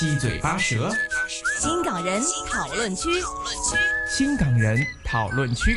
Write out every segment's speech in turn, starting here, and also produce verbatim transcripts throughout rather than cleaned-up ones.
七嘴八舌， 新港人讨论区， 新港人讨论区。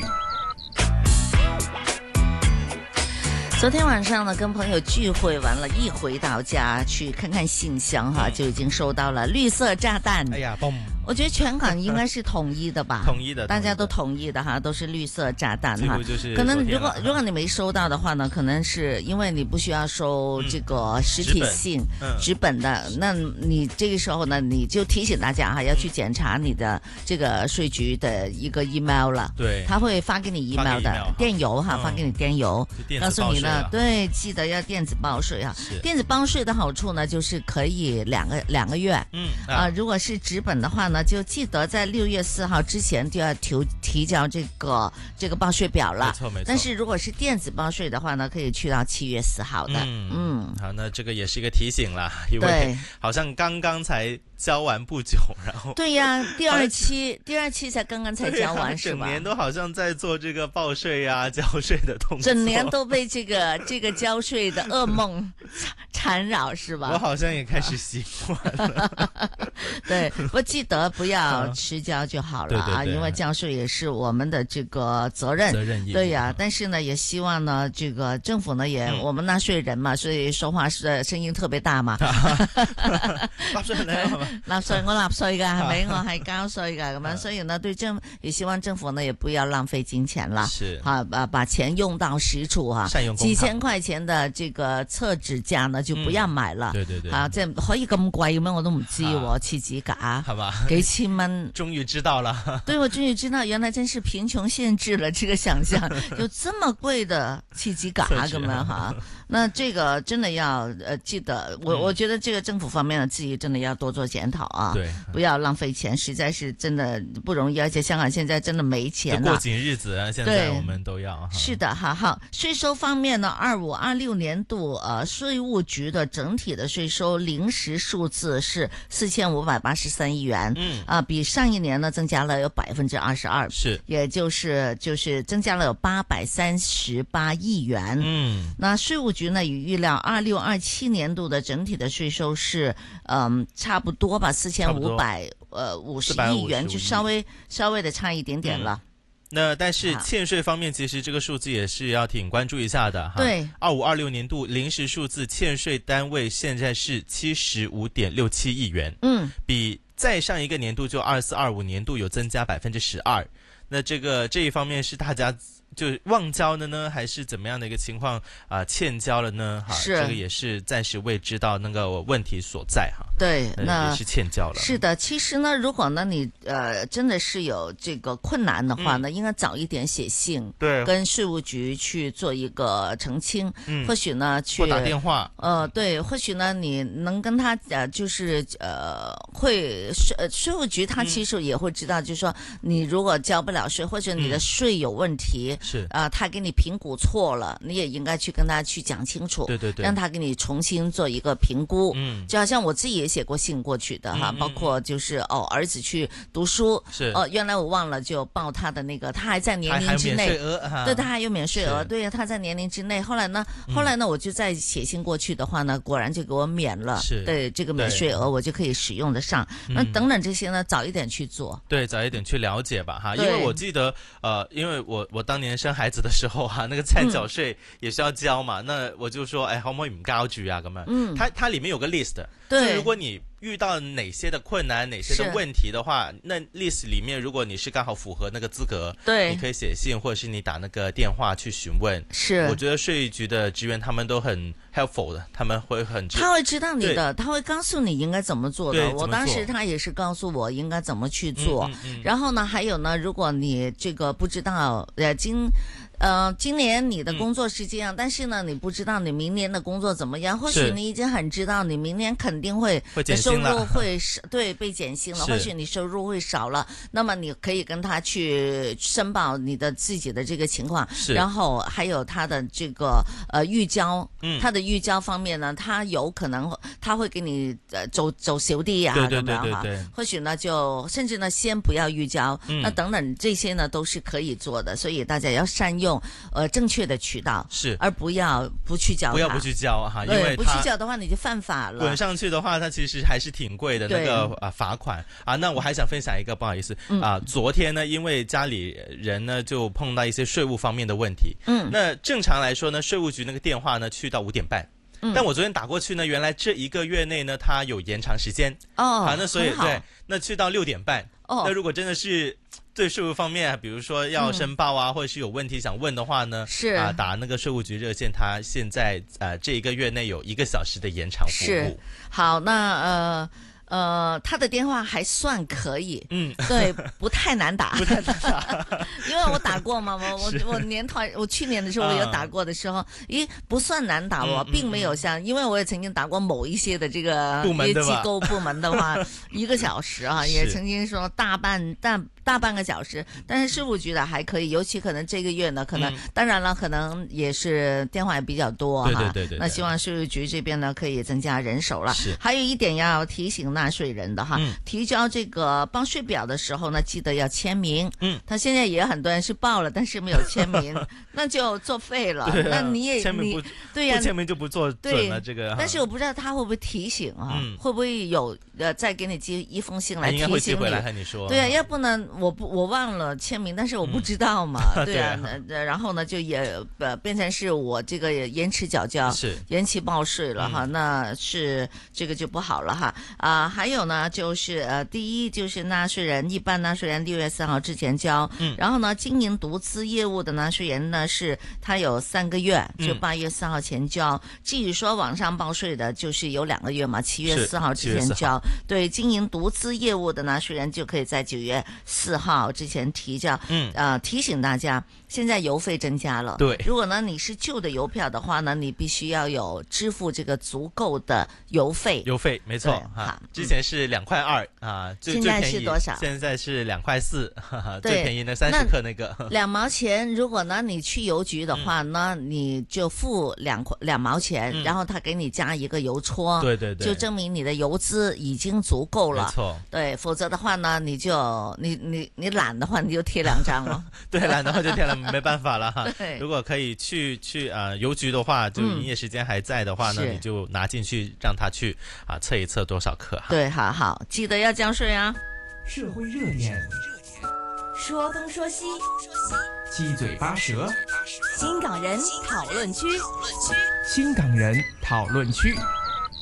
昨天晚上呢，跟朋友聚会完了，一回到家去看看信箱哈，就已经收到了绿色炸弹。 哎呀，嘣！ 我觉得全港应该是统一的吧， 统一的， 大家都统一的哈，都是绿色炸弹哈。 就是可能如果如果你没收到的话呢，可能是因为你不需要收这个实体信、 嗯、 纸本的，那你这个时候呢，你就提醒大家哈，要去检查你的这个税局的一个 email 了。 对， 他会发给你 email 的 email 电邮哈， 嗯、 发给你电邮，告诉你呢，对，记得要电子报税哈。电子报税的好处呢，就是可以两个两个月。嗯啊、呃，如果是纸本的话呢，就记得在六月四号之前就要提提交这个这个报税表了。 没错没错。 但是如果是电子报税的话呢，可以去到七月四号的。嗯嗯，好，那这个也是一个提醒啦，因为好像刚刚才交完不久，然后对呀、啊，第二期第二期才刚刚才交完、啊、是吧？ 整年都好像在做这个报税啊、交税的动作， 整年都被这个这个交税的噩梦缠绕是吧？ 我好像也开始习惯了。 对，我记得不要迟交就好了啊， 对对对， 因为交税也是我们的这个责任， 责任义务。 对呀、啊，但是呢，也希望呢，这个政府呢也、嗯、我们纳税人嘛，所以说話是聲音特別大嘛。 納稅咧， 納稅我納稅㗎，係咪？我係交稅㗎，咁樣，所以呢，對政也希望政府呢也不要浪費金錢啦， 是啊，把把錢用到實處哈， 善用公帑。 幾千塊錢的這個廁紙架呢就不要買了， 嗯、對對對， 啊，即係可以咁貴咩？我都唔知喎，廁紙架， 係嘛？ 幾千蚊， 終於知道了。 對，我終於知道，原來真是貧窮限制了這個想象，有這麼貴的廁紙架咁樣哈。那這個真的要呃記得，我、嗯、我覺得這個政府方面呢，自己真的要多做檢討啊， 對， 不要浪費錢，實在是真的不容易，而且香港現在真的沒錢了。 過緊日子啊，現在我們都要。 是的，好好。稅收方面呢，二五二六年度呃稅務局的整體的稅收臨時數字是四千五百八十三億元，嗯啊、呃，比上一年呢增加了有百分之二十二， 是， 也就是就是增加了有八百三十八億元，嗯，那稅務局呢，也預料二六二七年度的整體的稅收是，嗯、呃，差不多吧，四千五百呃五十億元，就稍微稍微的差一點點了。 嗯，那但是欠税方面，其實這個數字也是要挺關注一下的哈。 對， 二五二六年度臨時數字欠稅單位現在是七十五點六七億元，嗯，比再上一個年度就二四二五年度有增加百分之十二。那這個這一方面是大家就忘交了呢，還是怎麼樣的一個情況啊、呃？欠交了呢？哈，這個也是暫時未知道那個問題所在哈。 對，那也是欠交了。 是的，其實呢，如果呢你呃真的是有這個困難的話呢，嗯、應該早一點寫信， 對， 跟稅務局去做一個澄清。嗯，或許呢去撥打電話。 呃，對，或許呢你能跟他呃就是呃會稅稅務局他其實也會知道，嗯、就是說你如果交不了稅，或者你的稅有問題。嗯是啊、呃，他給你評估錯了，你也應該去跟他去講清楚， 對對對， 讓他給你重新做一個評估。 嗯， 就好像我自己也寫過信過去的哈，嗯、包括就是哦兒子去讀書， 是哦原來我忘了就報他的那個，他還在年齡之內，對，他還有免稅額，對，他在年齡之內。後來呢，後來呢，我就再寫信過去的話呢，果然就給我免了， 是對這個免稅額我就可以使用得上。那等等這些呢，早一點去做， 對，早一點去了解吧哈，因為我記得呃，因為我我當年生孩子的時候啊，那個菜繳稅也是要交嘛，嗯、那我就說，哎，可唔可以唔交住啊？咁樣，嗯，它它裏面有個 list， 對， 就如果你遇到哪些的困難、哪些的問題的話，那 list 裏面如果你是剛好符合那個資格， 對， 你可以寫信，或者是你打那個電話去詢問。 是， 我覺得稅局的職員他們都很 helpful 的，他們會很， 他會知道你的，他會告訴你應該怎麼做的。我當時他也是告訴我應該怎麼去做。嗯嗯嗯、然後呢，還有呢，如果你這個不知道，呃，今呃，今年你的工作是這樣，嗯、但是呢，你不知道你明年的工作怎麼樣。或許你已經很知道，你明年肯定會收入會少，對，被減薪了。或許你收入會少了，那麼你可以跟他去申報你的自己的這個情況。然後還有他的這個呃預交，嗯，他的預交方面呢，他有可能他會給你呃走走少啲呀， 對對對對對。 或許呢，就甚至呢，先不要預交， 嗯、 那等等這些呢，都是可以做的。所以大家要善用。 用呃正确的渠道， 是， 而不要不去交， 不要不去交哈，因为不去交的话你就犯法了。 滚上去的话，它其实还是挺贵的那个啊罚款啊。那我还想分享一个，不好意思、嗯、啊，昨天呢，因为家里人呢就碰到一些税务方面的问题，嗯，那正常来说呢，税务局那个电话呢去到五点半。但我昨天打过去呢，原来这一个月内呢，它有延长时间哦， 啊，那所以对，那去到六点半。哦，那如果真的是对税务方面，比如说要申报啊，嗯、或者是有问题想问的话呢， 是啊，打那个税务局热线，它现在呃这一个月内有一个小时的延长服务。 是，好，那呃。呃，他的电话还算可以，嗯，对，不太难打， 不太难打， 因为我打过嘛，我我我年头，我去年的时候我有打过的时候，咦，不算难打，我并没有像，因为我也曾经打过某一些的这个机构部门的话，一个小时啊，也曾经说大半大大半个小时，但是税务局的还可以，尤其可能这个月呢，可能、嗯、当然了，可能也是电话也比较多哈， 对对对 对, 对， 那希望税务局这边呢可以增加人手了。 是， 还有一点要提醒纳税人的哈、嗯，提交这个报税表的时候呢，记得要签名。嗯，他现在也很多人是报了，但是没有签名，那就作废了。 对、啊， 那你也签名不对呀、啊， 不签名就不做准了这个。 但是我不知道他会不会提醒啊，嗯、会不会有呃再给你寄一封信来提醒你？ 应该会寄回来和你说。 对啊，要不呢我不我忘了签名，但是我不知道嘛。嗯、对啊，对啊然后呢就也呃变成是我这个延迟缴交， 是延期报税了哈、嗯，那是这个就不好了哈啊、呃，还有呢就是呃第一就是纳税人一般纳税人六月四号之前交，嗯，然后呢经营独资业务的纳税人呢是他有三个月，就八月四号前交。嗯、至于说网上报税的，就是有两个月嘛，七月四号之前交。对，经营独资业务的纳税人就可以在九月四号之前提交。嗯，呃，提醒大家，现在邮费增加了。 对， 如果呢你是旧的邮票的话呢，你必须要有支付这个足够的邮费。 邮费没错哈，之前是两块二啊，最现在是多少？ 现在是两块四，最便宜的三十克那个两毛钱。如果呢你去邮局的话呢，嗯、你就付两块两毛钱、嗯，然后他给你加一个邮戳， 对对对， 就证明你的邮资已经足够了。 没错， 对，否则的话呢，你就你你你懒的话，你就贴两张了。 对，懒的话就贴了，没办法了哈。对，如果可以去去啊、呃、邮局的话，就营业时间还在的话呢，嗯、你就拿进去让他去啊测一测多少克哈。 对，好好记得要交税啊。 社会热点， 说东说西， 七嘴八舌， 新港人讨论区， 新港人讨论区。